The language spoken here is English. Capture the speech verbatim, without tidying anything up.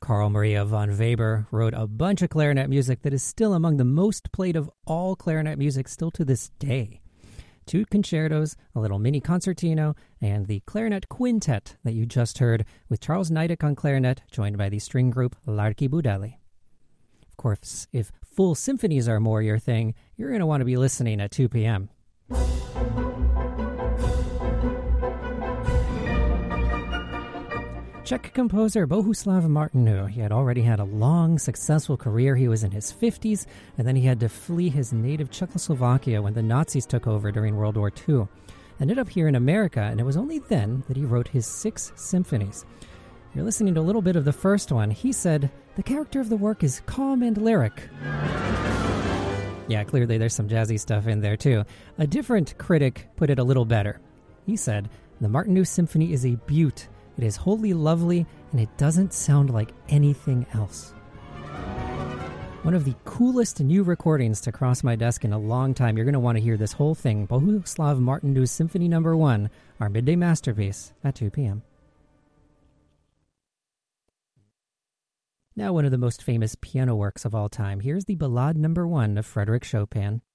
Carl Maria von Weber wrote a bunch of clarinet music that is still among the most played of all clarinet music still to this day. Two concertos, a little mini concertino, and the clarinet quintet that you just heard with Charles Niedek on clarinet, joined by the string group Larky Budali. Of course, if full symphonies are more your thing, you're going to want to be listening at two p.m. Czech composer Bohuslav Martinu. He had already had a long, successful career. He was in his fifties, and then he had to flee his native Czechoslovakia when the Nazis took over during World War Two. Ended up here in America, and it was only then that he wrote his six symphonies. You're listening to a little bit of the first one. He said, "The character of the work is calm and lyric." Yeah, clearly there's some jazzy stuff in there too. A different critic put it a little better. He said, "The Martinu Symphony is a beaut. It is wholly lovely, and it doesn't sound like anything else." One of the coolest new recordings to cross my desk in a long time. You're going to want to hear this whole thing. Bohuslav Martinu Symphony Number One, our midday masterpiece at two p.m. Now one of the most famous piano works of all time. Here's the Ballade Number One of Frédéric Chopin.